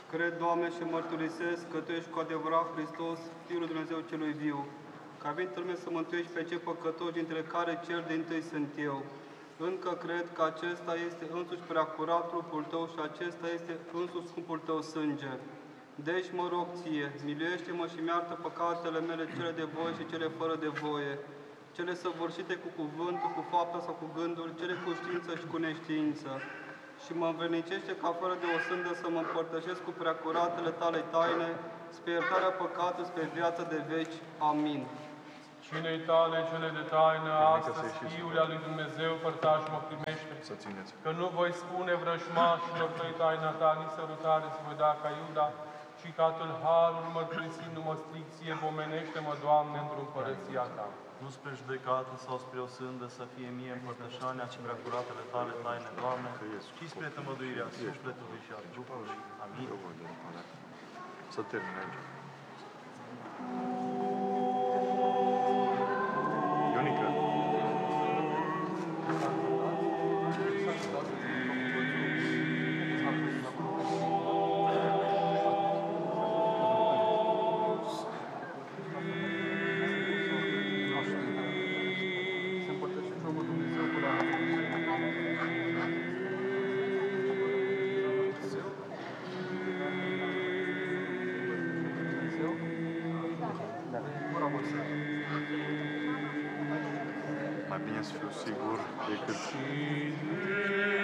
Cred, Doamne, și mărturisesc că Tu ești cu adevărat Hristos, Fiul lui Dumnezeu celui viu, că a venit în lume să mântuiești pe cei păcătoși, dintre care cel dintâi sunt eu. Încă cred că acesta este însuși preacurat trupul Tău și acesta este însuși scumpul Tău sânge. Deci mă rog Ție, miluiește-mă și mi-artă păcatele mele, cele de voie și cele fără de voie, cele săvârșite cu cuvântul, cu fapta sau cu gândul, cele cu știință și cu neștiință. Și mă învrednicește ca fără de o sândă să mă împărtășesc cu preacuratele Tale taine, spre iertarea păcatului, spre viața de veci. Amin. Cinei Tale, cele de taină, astăzi, Fiul al lui Dumnezeu, părtaș mă primește, că nu voi spune vrăjmașilor Tăi taina Ta, nici sărutare îți voi da ca Iuda, ci ca tâlharul mărturisindu-mă stricție, pomenește-mă, Doamne, într-o împărăția Ta. Nu spre judecată sau spre o sândă să fie mie împărtășania și preacuratele Tale taine, Doamne, ci spre tămăduirea sufletului și a trupului. Amin. Să termine aici. Ionica. Mai bine să fiu sigur decât